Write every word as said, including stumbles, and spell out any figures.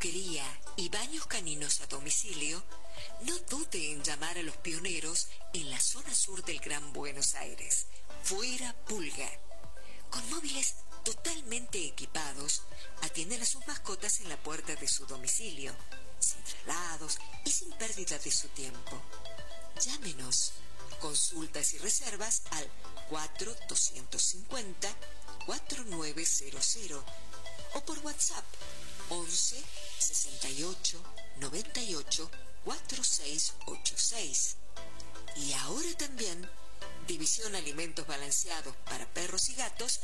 peluquería y baños caninos a domicilio, no dude en llamar a los pioneros en la zona sur del Gran Buenos Aires, Fuera Pulga. Con móviles totalmente equipados, atienden a sus mascotas en la puerta de su domicilio, sin traslados y sin pérdida de su tiempo. Llámenos. Consultas y reservas al cuatro dos cinco cero, cuatro nueve cero cero o por WhatsApp once sesenta y ocho noventa y ocho cuarenta y seis ochenta y seis. Y ahora también División Alimentos Balanceados para Perros y Gatos